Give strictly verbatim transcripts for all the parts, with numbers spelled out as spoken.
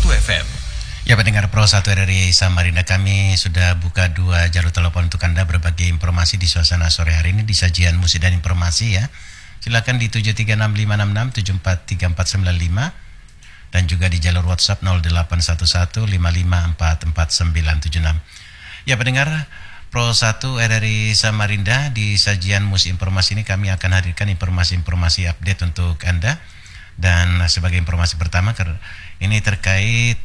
satu F M. Ya, pendengar Pro satu R R I Samarinda, kami sudah buka dua jalur telepon untuk Anda berbagi informasi di suasana sore hari ini di sajian musik dan informasi ya. Silakan di tujuh tiga enam lima enam enam tujuh empat tiga empat sembilan lima dan juga di jalur WhatsApp nol delapan satu satu lima lima empat empat sembilan tujuh enam. Ya, pendengar Pro satu R R I Samarinda, di sajian musik informasi ini kami akan hadirkan informasi-informasi update untuk Anda. Dan sebagai informasi pertama, ini terkait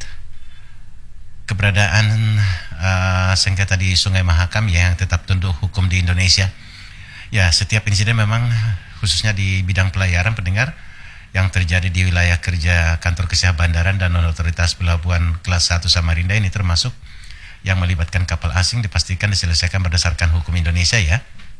keberadaan uh, sengketa di Sungai Mahakam yang tetap tunduk hukum di Indonesia. Ya, setiap insiden memang khususnya di bidang pelayaran, pendengar, yang terjadi di wilayah kerja Kantor Kesehatan Bandaran dan Otoritas Pelabuhan Kelas satu Samarinda ini termasuk yang melibatkan kapal asing dipastikan diselesaikan berdasarkan hukum Indonesia ya.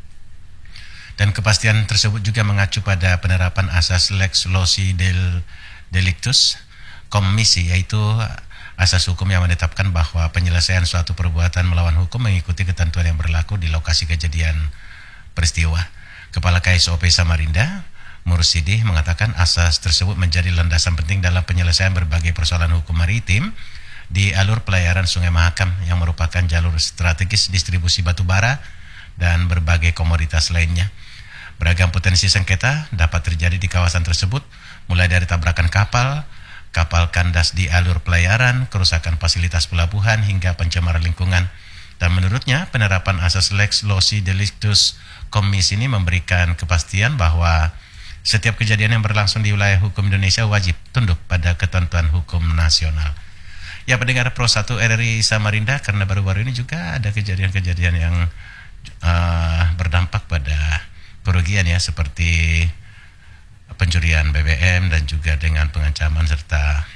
Dan kepastian tersebut juga mengacu pada penerapan asas lex loci del delictus komisi, yaitu asas hukum yang menetapkan bahwa penyelesaian suatu perbuatan melawan hukum mengikuti ketentuan yang berlaku di lokasi kejadian peristiwa. Kepala K S O P Samarinda, Mursidih, mengatakan asas tersebut menjadi landasan penting dalam penyelesaian berbagai persoalan hukum maritim di alur pelayaran Sungai Mahakam yang merupakan jalur strategis distribusi batu bara dan berbagai komoditas lainnya. Beragam potensi sengketa dapat terjadi di kawasan tersebut, mulai dari tabrakan kapal, kapal kandas di alur pelayaran, kerusakan fasilitas pelabuhan, hingga pencemaran lingkungan. Dan menurutnya, penerapan asas lex loci delictus kommis ini memberikan kepastian bahwa setiap kejadian yang berlangsung di wilayah hukum Indonesia wajib tunduk pada ketentuan hukum nasional. Ya, pendengar Pro satu R R I Samarinda, karena baru-baru ini juga ada kejadian-kejadian yang uh, berdampak pada kerugian ya, seperti pencurian B B M dan juga dengan pengancaman serta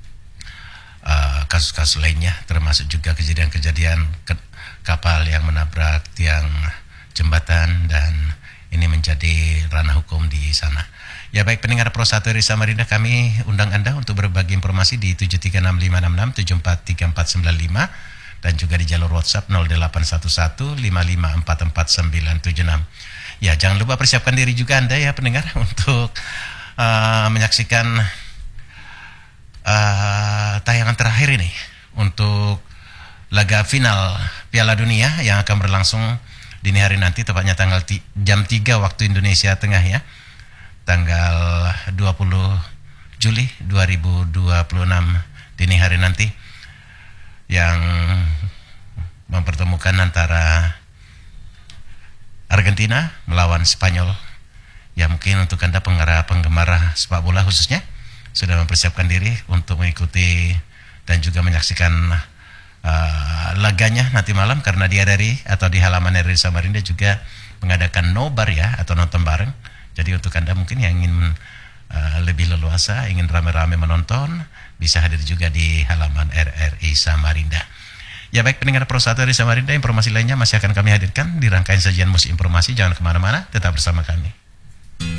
uh, kasus-kasus lainnya, termasuk juga kejadian-kejadian ke kapal yang menabrak tiang jembatan, dan ini menjadi ranah hukum di sana. Ya, baik pendengar Pro satu R R I Samarinda, kami undang Anda untuk berbagi informasi di tujuh tiga enam lima enam enam tujuh empat tiga empat sembilan lima dan juga di jalur WhatsApp nol delapan satu satu lima lima empat empat sembilan tujuh enam. Ya, jangan lupa persiapkan diri juga Anda ya pendengar untuk uh, menyaksikan uh, tayangan terakhir ini untuk laga final Piala Dunia yang akan berlangsung dini hari nanti, tepatnya tanggal jam tiga waktu Indonesia Tengah ya, tanggal dua puluh Juli dua ribu dua puluh enam dini hari nanti, yang mempertemukan antara Argentina melawan Spanyol. Ya, mungkin untuk Anda penggemar sepak bola khususnya sudah mempersiapkan diri untuk mengikuti dan juga menyaksikan uh, laganya nanti malam, karena di R R I atau di halaman R R I Samarinda juga mengadakan nobar ya, atau nonton bareng. Jadi untuk Anda mungkin yang ingin uh, lebih leluasa, ingin rame-rame menonton, bisa hadir juga di halaman R R I Samarinda. Ya, baik pendengar Pro satu R R I Samarinda, informasi lainnya masih akan kami hadirkan di rangkaian sajian musik informasi. Jangan kemana-mana, tetap bersama kami.